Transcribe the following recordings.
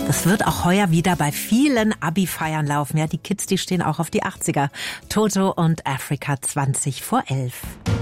Das wird auch heuer wieder bei vielen Abi-Feiern laufen. Ja, die Kids, die stehen auch auf die 80er. Toto und Afrika 20 vor 11.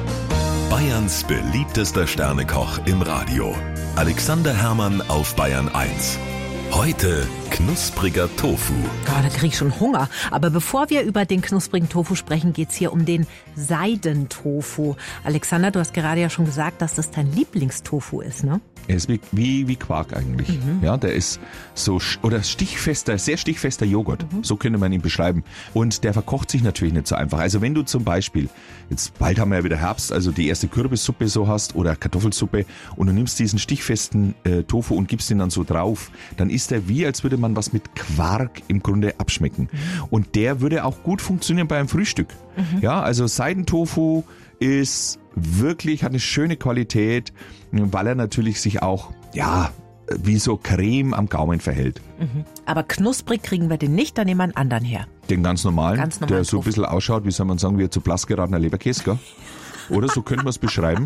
Bayerns beliebtester Sternekoch im Radio. Alexander Herrmann auf Bayern 1. Heute knuspriger Tofu. Oh, da krieg ich schon Hunger. Aber bevor wir über den knusprigen Tofu sprechen, geht's hier um den Seidentofu. Alexander, du hast gerade ja schon gesagt, dass das dein Lieblingstofu ist, ne? Er ist wie Quark eigentlich. Ja, der ist so, oder stichfester, sehr stichfester Joghurt. So könnte man ihn beschreiben. Und der verkocht sich natürlich nicht so einfach. Also wenn du zum Beispiel, jetzt bald haben wir ja wieder Herbst, also die erste Kürbissuppe so hast oder Kartoffelsuppe und du nimmst diesen stichfesten Tofu und gibst ihn dann so drauf, dann ist der wie, als würde man was mit Quark im Grunde abschmecken. Und der würde auch gut funktionieren beim Frühstück. Ja, also Seidentofu ist wirklich, hat eine schöne Qualität, weil er natürlich sich auch, ja, wie so Creme am Gaumen verhält. Aber knusprig kriegen wir den nicht, dann nehmen wir einen anderen her. Den ganz normalen, Ganz normalen der so ein bisschen ausschaut, wie soll man sagen, wie zu blass geratener Leberkäse, gell? Oder so könnte man es beschreiben.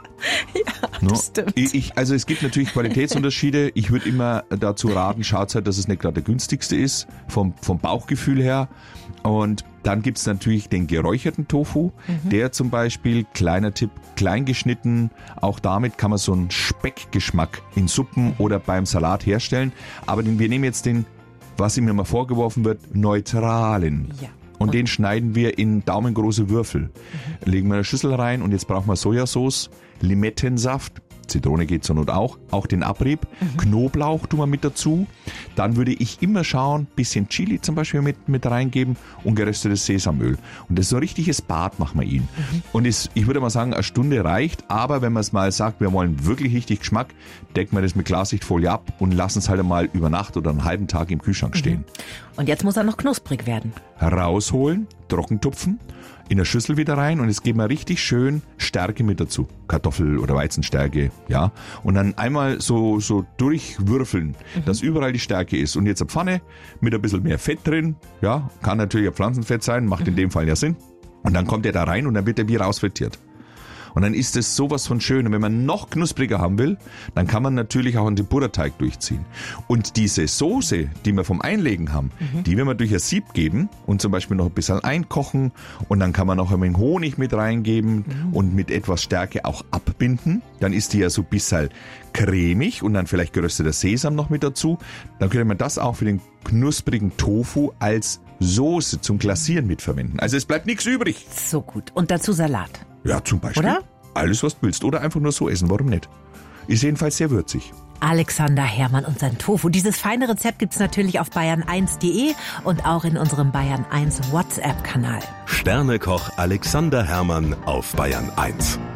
Ja, das stimmt. Also es gibt natürlich Qualitätsunterschiede. Ich würde immer dazu raten, schaut halt, dass es nicht gerade der günstigste ist, vom Bauchgefühl her. Und dann gibt's natürlich den geräucherten Tofu, der zum Beispiel, kleiner Tipp, klein geschnitten, auch damit kann man so einen Speckgeschmack in Suppen oder beim Salat herstellen. Aber wir nehmen jetzt den, was ihm immer vorgeworfen wird, neutralen. Ja. Und den schneiden wir in daumengroße Würfel. Legen wir eine Schüssel rein und jetzt brauchen wir Sojasauce, Limettensaft, Zitrone geht zur Not auch den Abrieb, Knoblauch tun wir mit dazu. Dann würde ich immer schauen, bisschen Chili zum Beispiel mit reingeben und geröstetes Sesamöl. Und das ist so ein richtiges Bad machen wir ihn. Und ich würde mal sagen, eine Stunde reicht, aber wenn man es mal sagt, wir wollen wirklich richtig Geschmack, decken wir das mit Klarsichtfolie ab und lassen es halt mal über Nacht oder einen halben Tag im Kühlschrank stehen. Und jetzt muss er noch knusprig werden. Rausholen, trockentupfen, in eine Schüssel wieder rein und jetzt geben wir richtig schön Stärke mit dazu. Kartoffel- oder Weizenstärke, ja. Und dann einmal so durchwürfeln, dass überall die Stärke ist. Und jetzt eine Pfanne mit ein bisschen mehr Fett drin, ja. Kann natürlich ein Pflanzenfett sein, macht in dem Fall ja Sinn. Und dann kommt er da rein und dann wird er wie rausfrittiert. Und dann ist es sowas von schön. Und wenn man noch knuspriger haben will, dann kann man natürlich auch einen Tempura-Teig durchziehen. Und diese Soße, die wir vom Einlegen haben, die werden wir durch ein Sieb geben und zum Beispiel noch ein bisschen einkochen. Und dann kann man noch ein wenig Honig mit reingeben und mit etwas Stärke auch abbinden. Dann ist die ja so ein bisschen cremig und dann vielleicht gerösteter Sesam noch mit dazu. Dann könnte man das auch für den knusprigen Tofu als Soße zum Glasieren mitverwenden. Also es bleibt nichts übrig. So gut. Und dazu Salat. Ja, zum Beispiel. Oder? Alles, was du willst. Oder einfach nur so essen. Warum nicht? Ist jedenfalls sehr würzig. Alexander Herrmann und sein Tofu. Dieses feine Rezept gibt's natürlich auf bayern1.de und auch in unserem Bayern 1 WhatsApp-Kanal. Sternekoch Alexander Herrmann auf Bayern 1.